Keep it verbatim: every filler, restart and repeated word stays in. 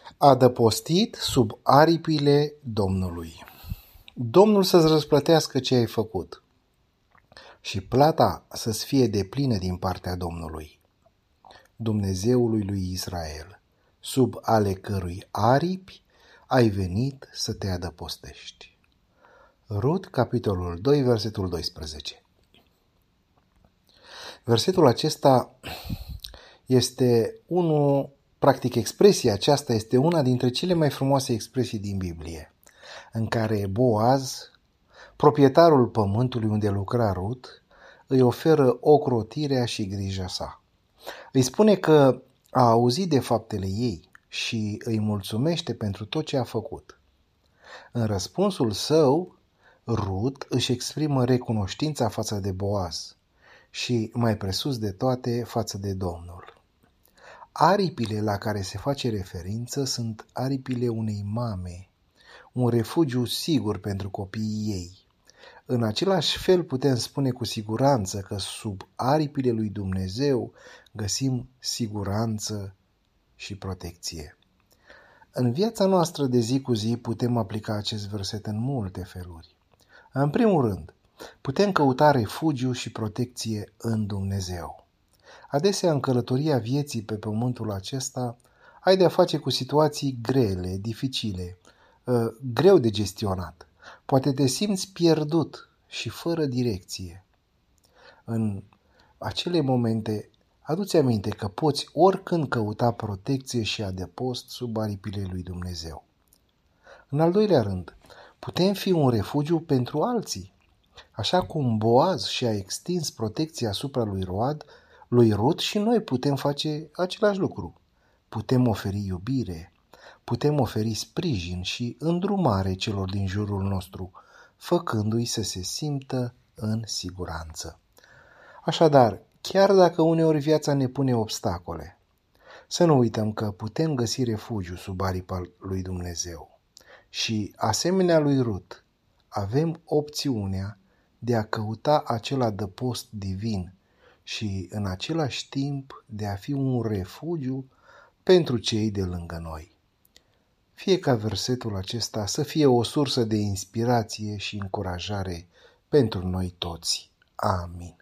Adăpostit sub aripile Domnului. Domnul să-ți răsplătească ce ai făcut și plata să-ți fie deplină din partea Domnului, Dumnezeului lui Israel, sub ale cărui aripi ai venit să te adăpostești. Rut, capitolul doi, versetul doisprezece. Versetul acesta este unul, practic expresia aceasta este una dintre cele mai frumoase expresii din Biblie, în care Boaz, proprietarul pământului unde lucra Rut, îi oferă ocrotirea și grija sa. Îi spune că a auzit de faptele ei și îi mulțumește pentru tot ce a făcut. În răspunsul său, Rut își exprimă recunoștința față de Boaz și, mai presus de toate, față de Domnul. Aripile la care se face referință sunt aripile unei mame, un refugiu sigur pentru copiii ei. În același fel putem spune cu siguranță că sub aripile lui Dumnezeu găsim siguranță și protecție. În viața noastră de zi cu zi putem aplica acest verset în multe feluri. În primul rând, putem căuta refugiu și protecție în Dumnezeu. Adesea în călătoria vieții pe pământul acesta ai de-a face cu situații grele, dificile, greu de gestionat. Poate te simți pierdut și fără direcție. În acele momente, adu-ți aminte că poți oricând căuta protecție și adăpost sub aripile lui Dumnezeu. În al doilea rând, putem fi un refugiu pentru alții. Așa cum Boaz și-a extins protecția asupra lui Road, lui Rut, și noi putem face același lucru. Putem oferi iubire, putem oferi sprijin și îndrumare celor din jurul nostru, făcându-i să se simtă în siguranță. Așadar, chiar dacă uneori viața ne pune obstacole, să nu uităm că putem găsi refugiu sub aripa lui Dumnezeu. Și, asemenea lui Rut, avem opțiunea de a căuta acel adăpost divin și, în același timp, de a fi un refugiu pentru cei de lângă noi. Fie ca versetul acesta să fie o sursă de inspirație și încurajare pentru noi toți. Amin.